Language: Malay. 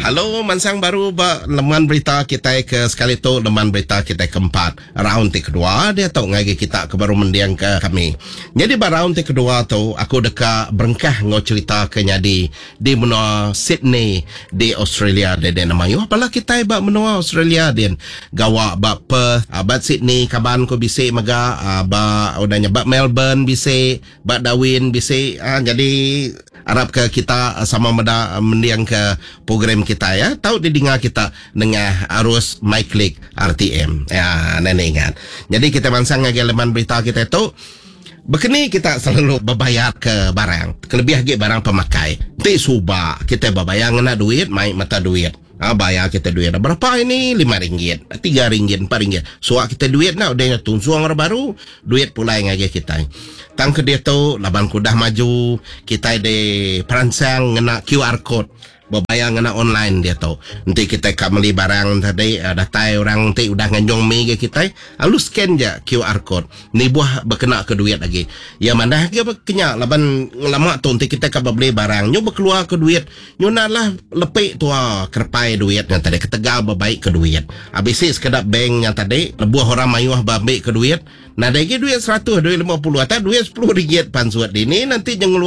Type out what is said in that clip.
Halo, mansang baru leman berita kita ke sekali tu leman berita kita keempat. Round kedua dia tahu ngagi kita ke baru mendiang ke kami. Jadi round kedua tu aku dekat berengkah ngau cerita ke nyadi di menua Sydney di Australia de nama yo apalah kita ba menua Australia den gawa ba Perth ba Sydney kaban ko bisi maga ba udahnya ba Melbourne bisi ba Darwin bisi jadi harap ke kita sama meda mendiang ke program kita ya. Tahu didengar kita dengan arus MyClick RTM. Ya, nenek ingat. Jadi kita mansang ngagi leman berita kita itu begini kita selalu berbayar ke barang. Kelebih lagi barang pemakai. Ti suba kita berbayar ngena duit, mai mata duit. Bayar kita duit berapa ini? RM5, RM3, RM4. Suak kita duit nak udah tungsuang orang baru, duit pula yang ngagi kita. Tang ke dia tu laban kudah maju, kita de perancang ngena QR code. Berbayar ngena online dia tu. Nanti kita beli barang tadi datai orang nanti udah nganjong mi ke kita, lalu scan je QR code. Ni buah berkena ke duit lagi. Ya mana dia berkenya laban lama tu nanti kita beli barang, nyo berkeluar ke duit. Nyo naklah lepik tu kerpai duit yang tadi ketegal berbaik ke duit. Habis sekedar bank yang tadi lebuh orang mayuh berbaik ke duit. Nah, lagi duit 100, duit 50 atau duit RM10 pansuat ini nanti jangan